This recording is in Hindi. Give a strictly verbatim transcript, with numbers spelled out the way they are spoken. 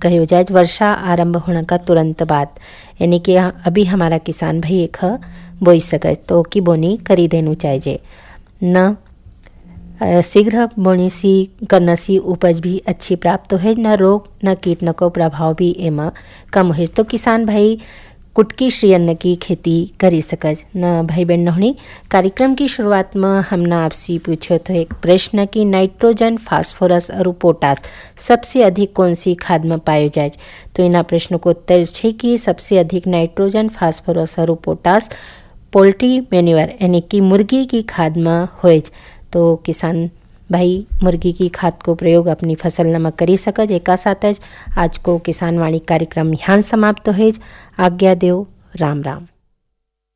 कहो जाए वर्षा आरंभ होने का तुरंत बाद, यानी कि अभी हमारा किसान भाई एक बोई सके तो की बोनी करी देनु चाहिए। न शीघ्र बोनी सी करना सी उपज भी अच्छी प्राप्त हो, न रोग न कीटनाशकों प्रभाव भी एमा कम हो, तो किसान भाई कुटकी श्री अन्न की खेती करी सकज न। भाई बहन नोहनी कार्यक्रम की शुरुआत में हमने आपसे पूछो तो एक प्रश्न कि नाइट्रोजन, फास्फोरस और पोटास सबसे अधिक कौन सी खाद में पायो जाए, तो इन प्रश्नों को उत्तर है कि सबसे अधिक नाइट्रोजन, फास्फोरस और पोटास पोल्ट्री मैन्योर यानी कि मुर्गी की खाद में हो, तो किसान भाई मुर्गी की खाद को प्रयोग अपनी फसल में करी सकज। एक साथ आज को किसान वाणी कार्यक्रम यहाँ समाप्त हो। आज्ञा देव, राम राम।